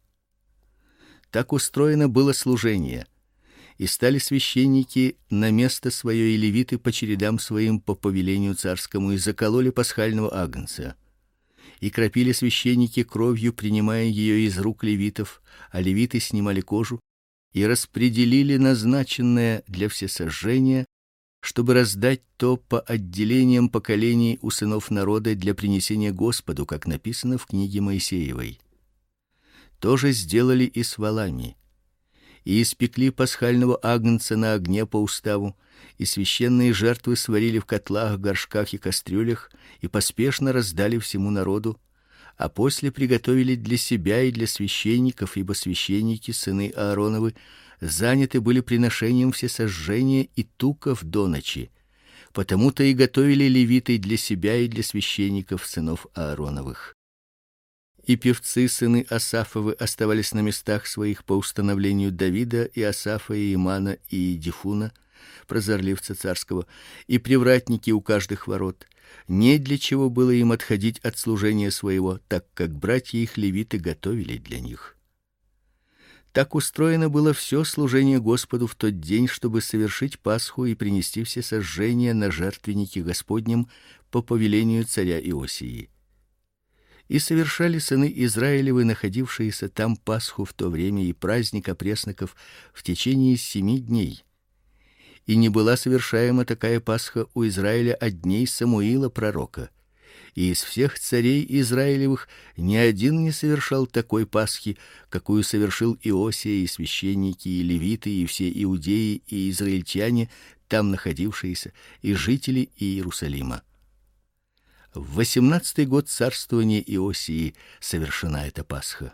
Так устроено было служение. И стали священники на место свое и левиты по чередам своим по повелению царскому, и закололи пасхального агнца. И кропили священники кровью, принимая ее из рук левитов, а левиты снимали кожу и распределили назначенное для всесожжения, чтобы раздать то по отделениям поколений у сынов народа для принесения Господу, как написано в книге Моисеевой. То же сделали и с волами. И испекли пасхального агнца на огне по уставу, и священные жертвы сварили в котлах, горшках и кастрюлях, и поспешно раздали всему народу, а после приготовили для себя и для священников, ибо священники, сыны Аароновы, заняты были приношением всесожжения и туков до ночи. Потому-то и готовили левиты для себя и для священников, сынов Аароновых. И певцы, сыны Асафовы, оставались на местах своих по установлению Давида и Асафа и Имана и Едифуна, прозорливца царского, и привратники у каждых ворот. Не для чего было им отходить от служения своего, так как братья их левиты готовили для них. Так устроено было все служение Господу в тот день, чтобы совершить Пасху и принести все сожжения на жертвеннике Господнем по повелению царя Иосии. И совершали сыны Израилевы, находившиеся там, Пасху в то время и праздник опресноков в течение 7 дней. И не была совершаема такая Пасха у Израиля от дней Самуила пророка. И из всех царей Израилевых ни один не совершал такой Пасхи, какую совершил Иосия, и священники, и левиты, и все иудеи и израильтяне, там находившиеся, и жители Иерусалима. В 18-й год царствования Иосии совершена эта Пасха.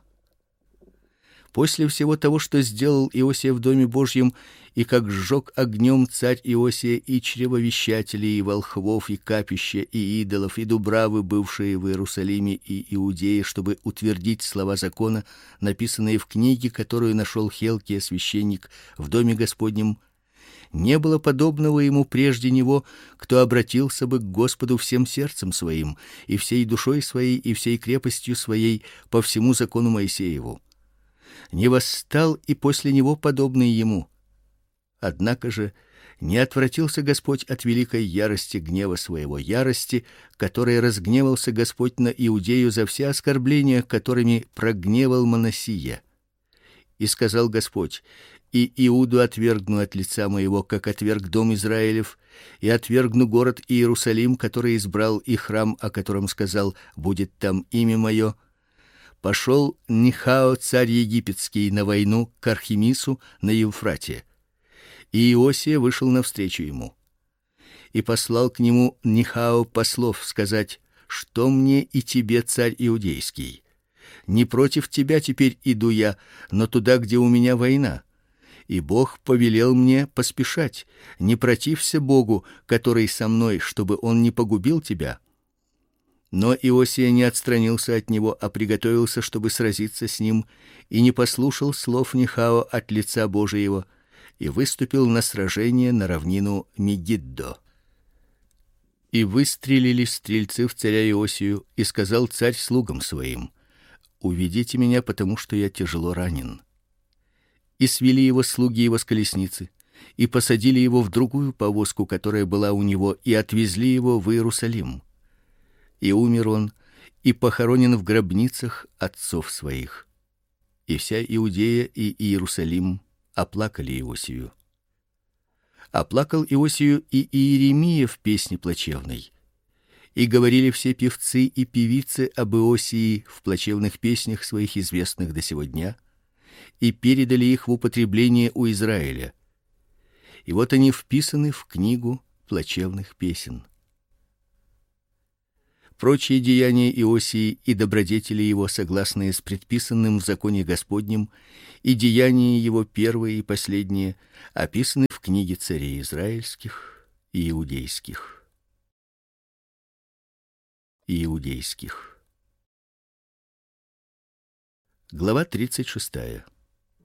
После всего того, что сделал Иосия в доме Божьем, и как сжег огнем царь Иосия и чревовещателей, и волхвов, и капища, и идолов, и дубравы, бывшие в Иерусалиме и Иудее, чтобы утвердить слова закона, написанные в книге, которую нашел Хелкия, священник, в доме Господнем, не было подобного ему прежде него, кто обратился бы к Господу всем сердцем своим, и всей душой своей, и всей крепостью своей по всему закону Моисееву. Не восстал и после него подобный ему. Однако же не отвратился Господь от великой ярости гнева своего, ярости, которой разгневался Господь на Иудею за все оскорбления, которыми прогневал Манассия. И сказал Господь: и Иуду отвергну от лица моего, как отверг дом Израилев, и отвергну город Иерусалим, который избрал, и храм, о котором сказал: будет там имя мое. Пошел Нихао, царь египетский, на войну к Архимису на Евфрате. И Иосия вышел навстречу ему. И послал к нему Нихао послов сказать: что мне и тебе, царь иудейский? Не против тебя теперь иду я, но туда, где у меня война. И Бог повелел мне поспешать. Не протився Богу, который со мной, чтобы он не погубил тебя. Но Иосия не отстранился от него, а приготовился, чтобы сразиться с ним, и не послушал слов Нихао от лица Божьего, и выступил на сражение на равнину Мегиддо. И выстрелили стрельцы в царя Иосию, и сказал царь слугам своим: уведите меня, потому что я тяжело ранен. И свели его слуги его с колесницы, и посадили его в другую повозку, которая была у него, и отвезли его в Иерусалим. И умер он, и похоронен в гробницах отцов своих. И вся Иудея и Иерусалим оплакали Иосию. Оплакал Иосию и Иеремия в песне плачевной. И говорили все певцы и певицы об Иосии в плачевных песнях своих, известных до сего дня, и передали их в употребление у Израиля. и вот они вписаны в книгу плачевных песен. Прочие деяния Иосии и добродетели его, согласные с предписанным в законе Господнем, и деяния его первые и последние, описаны в книге царей израильских и иудейских. Глава 36.